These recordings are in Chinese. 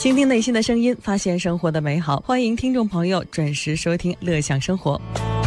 倾听内心的声音，发现生活的美好。欢迎听众朋友准时收听乐享生活。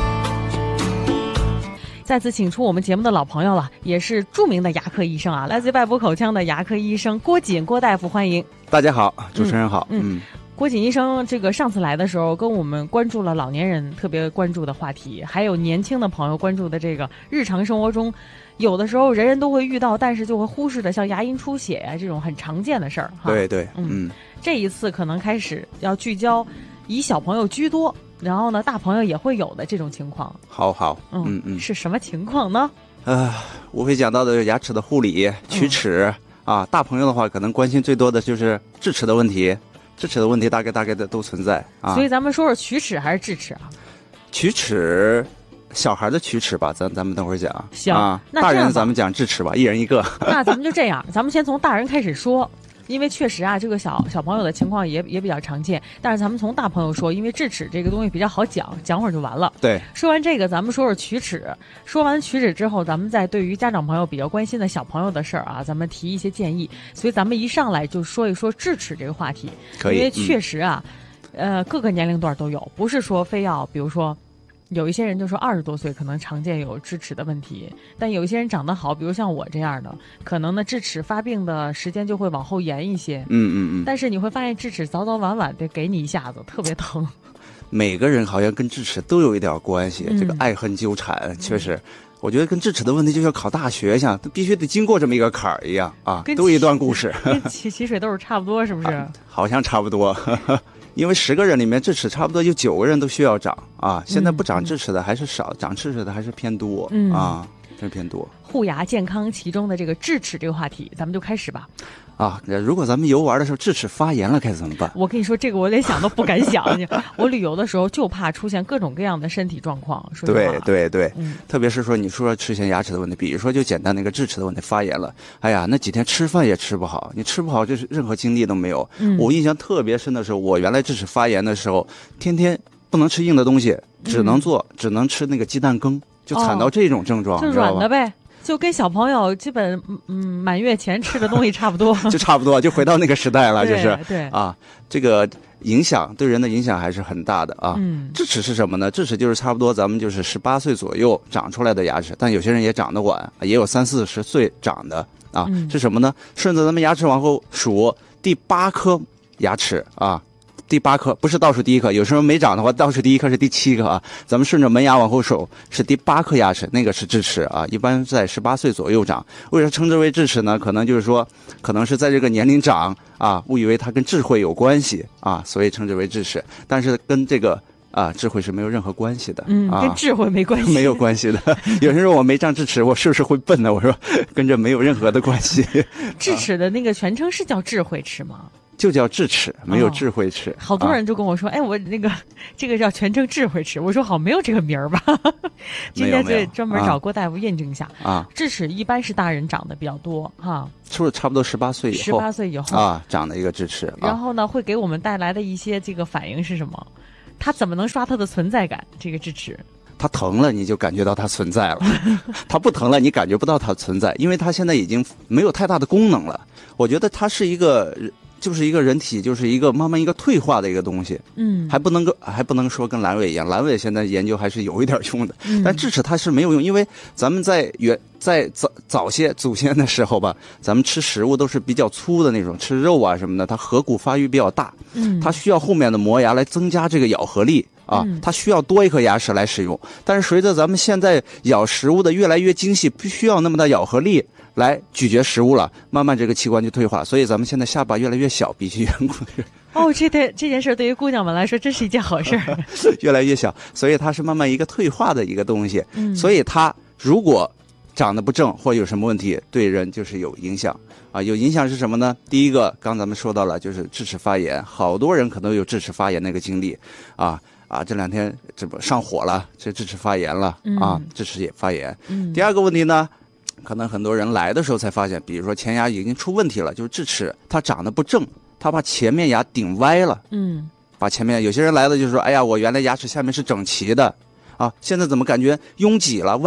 再次请出我们节目的老朋友了，也是著名的牙科医生啊，来自外部口腔的牙科医生郭瑾郭大夫，欢迎。 大家好，主持人好。 郭瑾医生这个上次来的时候跟我们关注了老年人特别关注的话题，还有年轻的朋友关注的这个日常生活中有的时候人人都会遇到，但是就会忽视的，像牙龈出血呀、这种很常见的事儿。 对对， 这一次可能开始要聚焦以小朋友居多，然后呢大朋友也会有的这种情况。 好， 是什么情况呢？ 无非讲到的牙齿的护理、龋齿啊，大朋友的话可能关心最多的就是智齿的问题。智齿的问题大概的都存在啊， 所以咱们说说龋齿还是智齿啊？ 龋齿，小孩的龋齿吧，咱们等会儿讲。 行啊，大人咱们讲智齿吧，一人一个。那咱们就这样，咱们先从大人开始说，因为确实啊，这个小朋友的情况也比较常见。但是咱们从大朋友说，因为智齿这个东西比较好讲会儿就完了。 对， 说完这个，咱们说说龋齿。说完龋齿之后，咱们再对于家长朋友比较关心的小朋友的事儿啊，咱们提一些建议。所以咱们一上来就说一说智齿这个话题， 可以， 因为确实啊，各个年龄段都有，不是说非要，比如说。有一些人就说20多岁可能常见有智齿的问题，但有一些人长得好，比如像我这样的，可能呢智齿发病的时间就会往后延一些。但是你会发现智齿早早晚晚得给你一下子，特别疼。 每个人好像跟智齿都有一点关系，这个爱恨纠缠，确实。我觉得跟智齿的问题就像考大学像，必须得经过这么一个坎儿一样啊，都有一段故事。 跟起水痘差不多，是不是？ 好像差不多。因为10个人里面智齿差不多有9个人都需要长啊，现在不长智齿的还是少，长智齿的还是偏多啊，真是偏多。 护牙健康其中的这个智齿这个话题，咱们就开始吧。 如果咱们游玩的时候智齿发炎了该怎么办？ 我跟你说，这个我连想都不敢想。我旅游的时候就怕出现各种各样的身体状况。说实话对，特别是说你说出现牙齿的问题，比如说就简单的一个智齿的问题发炎了，哎呀，那几天吃饭也吃不好，你吃不好就是任何精力都没有。我印象特别深的时候，我原来智齿发炎的时候，天天不能吃硬的东西，只能吃那个鸡蛋羹，就惨到这种症状， 就软的呗。就跟小朋友基本满月前吃的东西差不多， 就差不多，就回到那个时代了，就是对啊，这个影响对人的影响还是很大的啊。智齿是什么呢？智齿就是差不多咱们就是18岁左右长出来的牙齿，但有些人也长得晚，也有30-40岁长的啊。是什么呢？顺着咱们牙齿往后数，第8颗牙齿啊。第8颗不是倒数第1颗，有时候没长的话，倒数第1颗是第7颗啊。咱们顺着门牙往后数，是第8颗牙齿，那个是智齿啊，一般在18岁左右长。为什么称之为智齿呢？可能就是说，可能是在这个年龄长啊，误以为它跟智慧有关系啊，所以称之为智齿。但是跟这个智慧是没有任何关系的。 跟智慧没关系， 没有关系的。有人说我没长智齿，我是不是会笨呢？我说跟这没有任何的关系。 智齿的那个全称是叫智慧齿吗？ 就叫智齿，没有智慧齿。 好多人就跟我说，我这个叫全称智慧齿。我说好，没有这个名儿吧？今天就专门找郭大夫验证一下啊。智齿一般是大人长的比较多哈， 差不多18岁以后 ，18岁以后啊长的一个智齿。 然后呢，会给我们带来的一些这个反应是什么？它怎么能刷它的存在感？这个智齿。 它疼了，你就感觉到它存在了；它不疼了，你感觉不到它存在，因为它现在已经没有太大的功能了。我觉得它是一个。就是一个人体，就是一个慢慢一个退化的一个东西，还不能说跟阑尾一样，阑尾现在研究还是有一点用的，但智齿它是没有用，因为咱们在早些祖先的时候吧，咱们吃食物都是比较粗的那种，吃肉啊什么的，它颌骨发育比较大，它需要后面的磨牙来增加这个咬合力啊，它需要多一颗牙齿来使用，但是随着咱们现在咬食物的越来越精细，不需要那么大咬合力来咀嚼食物了，慢慢这个器官就退化，所以咱们现在下巴越来越小，比起远古这件事对于姑娘们来说真是一件好事儿。 越来越小，所以它是慢慢一个退化的一个东西，所以它如果长得不正或有什么问题，对人就是有影响啊。有影响是什么呢？第一个，刚咱们说到了，就是智齿发炎，好多人可能有智齿发炎那个经历啊，这2天这不上火了，这智齿发炎了啊，智齿也发炎。第二个问题呢？可能很多人来的时候才发现，比如说前牙已经出问题了，就是智齿它长得不正，它把前面牙顶歪了，把前面有些人来的就是说，哎呀，我原来牙齿下面是整齐的啊，现在怎么感觉拥挤了、歪了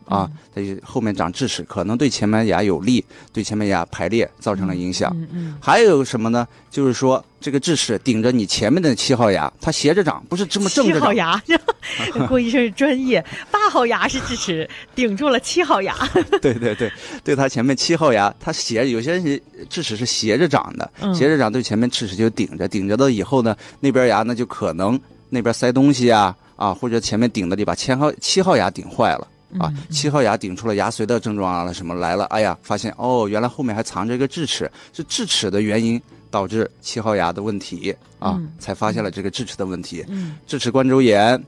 啊，它就后面长智齿，可能对前门牙有利，对前门牙排列造成了影响。还有什么呢？就是说这个智齿顶着你前面的7号牙，它斜着长，不是这么正着长。 7号牙，郭医生是专业，8号牙是智齿顶住了7号牙。 对对对，对它前面7号牙，它有些人智齿是斜着长的，斜着长对前面智齿就顶着了以后呢，那边牙呢就可能那边塞东西啊，或者前面顶的就把7号牙顶坏了。7号牙顶出了牙髓的症状了，什么来了？哎呀，发现原来后面还藏着一个智齿，是智齿的原因导致7号牙的问题才发现了这个智齿的问题。智齿冠周炎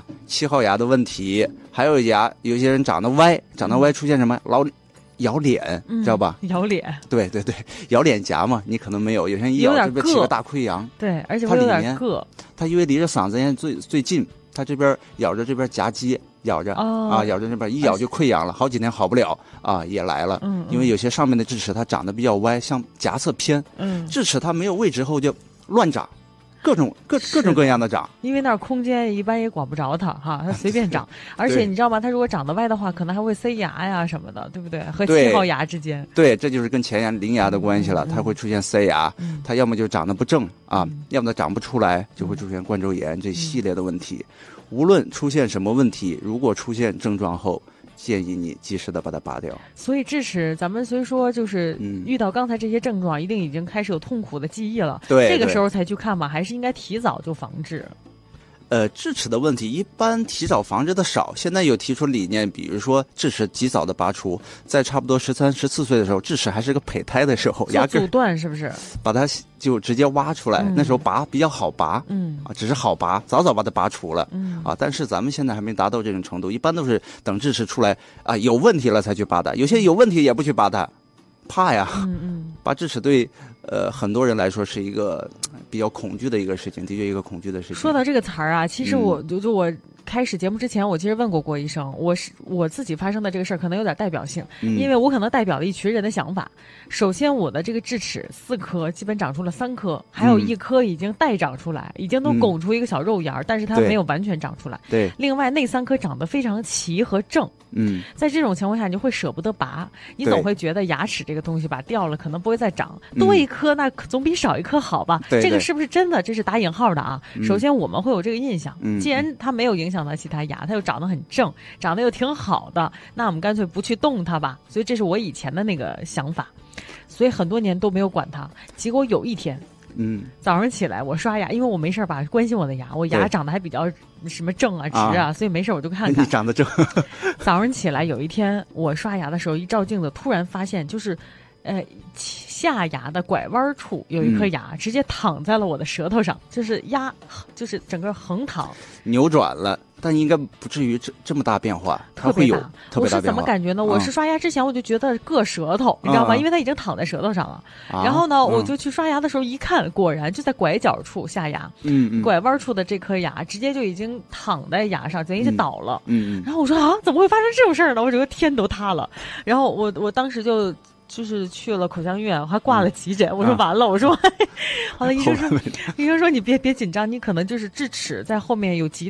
7号牙的问题，还有有些人长得歪出现什么老咬脸，知道吧？ 咬脸， 对对对，咬脸颊嘛，你可能没有，有些人一咬这边起个大溃疡。 对，而且会有点硌。 它因为离着嗓子眼最近，它这边咬着这边夹击。咬着这边一咬就溃疡了，好几天好不了也来了。因为有些上面的智齿它长得比较歪，向颊侧偏。智齿它没有位置后就乱长，各种各样的长。 因为那儿空间一般也管不着它它随便长。而且你知道吗？它如果长得歪的话，可能还会塞牙呀什么的，对不对？和7号牙之间。 对，这就是跟前牙邻牙的关系了，它会出现塞牙，它要么就长得不正要么长不出来，就会出现冠周炎这系列的问题。无论出现什么问题，如果出现症状后，建议你及时的把它拔掉。 所以智齿，咱们虽说就是遇到刚才这些症状，一定已经开始有痛苦的记忆了。 对， 这个时候才去看嘛，还是应该提早就防治。 智齿的问题一般提早防治的少，现在有提出理念，比如说智齿及早的拔除，在差不多13、14岁的时候，智齿还是个胚胎的时候，牙根阻断是不是？ 把它就直接挖出来，那时候拔比较好拔，只是好拔，早把它拔除了，但是咱们现在还没达到这种程度，一般都是等智齿出来有问题了才去拔它，有些有问题也不去拔它，怕呀，拔智齿对很多人来说是一个比较恐惧的一个事情，的确一个恐惧的事情。 说到这个词儿其实我开始节目之前，我其实问过郭医生，我自己发生的这个事儿可能有点代表性，因为我可能代表了一群人的想法。首先，我的这个智齿4颗基本长出了3颗，还有1颗已经待长出来，已经都拱出一个小肉芽，但是它没有完全长出来。 对。 另外，那3颗长得非常齐和正。在这种情况下，你就会舍不得拔，你总会觉得牙齿这个东西吧掉了，可能不会再长，多1颗那总比少1颗好吧？这个是不是真的？这是打引号的首先我们会有这个印象，既然它没有影响到其他牙，它又长得很正，长得又挺好的，那我们干脆不去动它吧。所以这是我以前的那个想法，所以很多年都没有管它。结果有一天，早上起来我刷牙，因为我没事吧，关心我的牙，我牙长得还比较什么正直所以没事我就看看。 你长得正。 早上起来有一天我刷牙的时候，一照镜子，突然发现就是下牙的拐弯处有一颗牙直接躺在了我的舌头上，就是整个横躺， 扭转了，但应该不至于这么大变化，它会有特别大变化。 我是怎么感觉呢？我是刷牙之前我就觉得硌舌头，你知道吗？因为它已经躺在舌头上了。然后呢，我就去刷牙的时候一看，果然就在拐角处下牙，拐弯处的这颗牙直接就已经躺在牙上，等于是倒了。然后我说怎么会发生这种事儿呢？我整个天都塌了。然后我当时就是去了口腔医院，我还挂了急诊。我说完了，我说好了，医生说你别紧张，你可能就是智齿在后面有